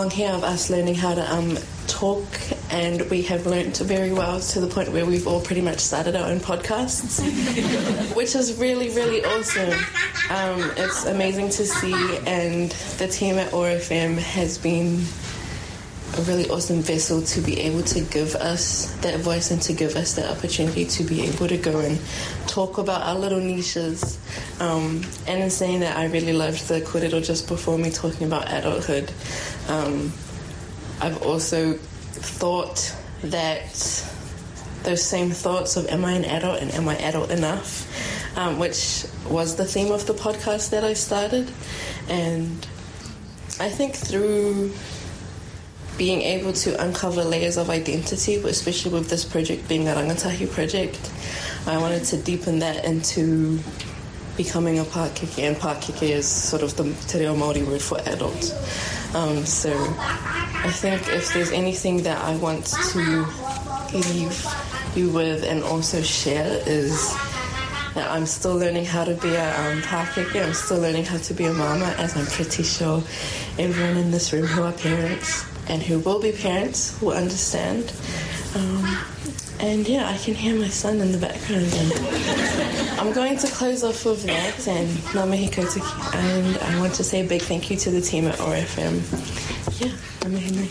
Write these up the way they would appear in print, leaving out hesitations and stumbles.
long hair of us learning how to talk, and we have learnt very well to the point where we've all pretty much started our own podcasts, which is really, really awesome. It's amazing to see, and the team at ORFM has been a really awesome vessel to be able to give us that voice and to give us the opportunity to be able to go and talk about our little niches. And in saying that, I really loved the kōrero just before me talking about adulthood. I've also thought that those same thoughts of am I an adult and am I adult enough, which was the theme of the podcast that I started. And I think through being able to uncover layers of identity, especially with this project being a rangatahi project, I wanted to deepen that into becoming a Pākeke, and Pākeke is sort of the te reo Māori word for adult. So I think if there's anything that I want to leave you with and also share is that I'm still learning how to be a Pākeke, I'm still learning how to be a mama, as I'm pretty sure everyone in this room who are parents and who will be parents will understand. And yeah, I can hear my son in the background. And I'm going to close off with that, and ngā mihi koutou, and I want to say a big thank you to the team at ORFM. Yeah, ngā mihi nui.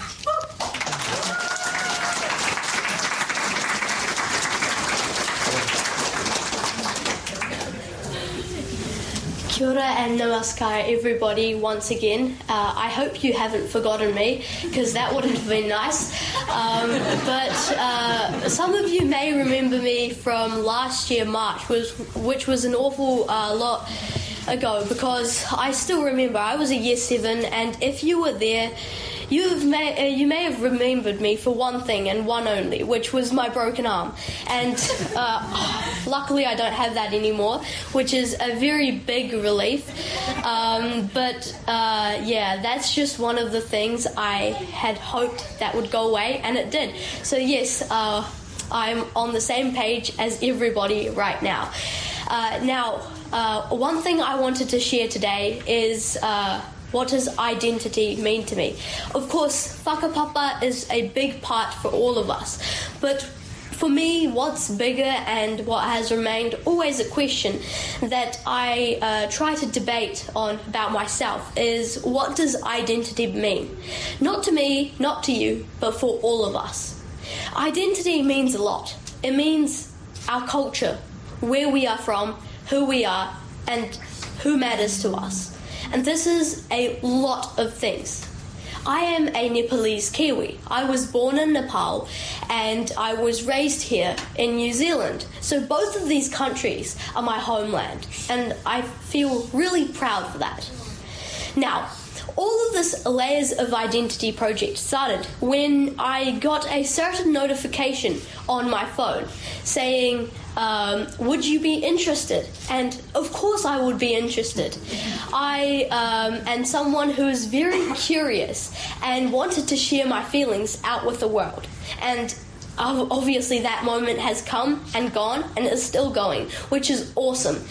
Kia ora and namaskar everybody once again. I hope you haven't forgotten me, because that would have been nice. But some of you may remember me from last year March, which was an awful lot ago, because I still remember I was a year 7, and if you were there, you may have remembered me for one thing and one only, which was my broken arm. And luckily I don't have that anymore, which is a very big relief. But that's just one of the things I had hoped that would go away, and it did. So yes, I'm on the same page as everybody right now. One thing I wanted to share today is what does identity mean to me? Of course, whakapapa is a big part for all of us. But for me, what's bigger and what has remained always a question that I try to debate on about myself is, what does identity mean? Not to me, not to you, but for all of us. Identity means a lot. It means our culture, where we are from, who we are, and who matters to us. And this is a lot of things. I am a Nepalese Kiwi. I was born in Nepal and I was raised here in New Zealand. So both of these countries are my homeland, and I feel really proud for that. Now, all of this Layers of Identity project started when I got a certain notification on my phone saying, would you be interested? And of course I would be interested. I am someone who is very curious and wanted to share my feelings out with the world. And obviously that moment has come and gone and is still going, which is awesome.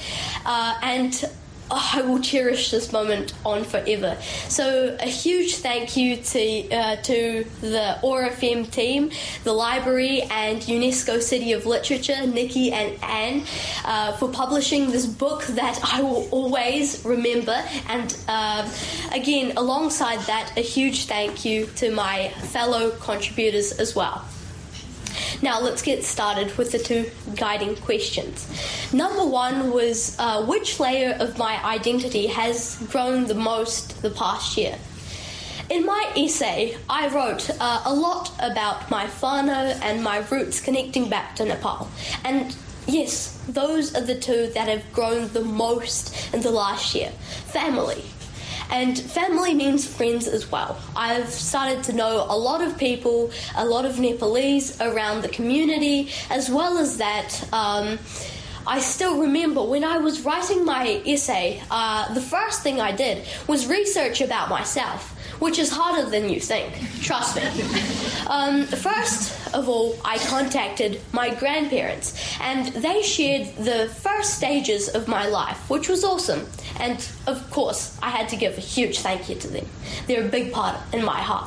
I will cherish this moment on forever. So a huge thank you to the ORFM team, the library, and UNESCO City of Literature, Nikki and Anne, for publishing this book that I will always remember. And again, alongside that, a huge thank you to my fellow contributors as well. Now let's get started with the 2 guiding questions. Number 1 was, which layer of my identity has grown the most the past year? In my essay, I wrote a lot about my whānau and my roots connecting back to Nepal. And yes, those are the 2 that have grown the most in the last year. Family. And family means friends as well. I've started to know a lot of people, a lot of Nepalese around the community, as well as that I still remember when I was writing my essay, the first thing I did was research about myself, which is harder than you think, trust me. First of all, I contacted my grandparents, and they shared the first stages of my life, which was awesome. And of course, I had to give a huge thank you to them. They're a big part in my heart.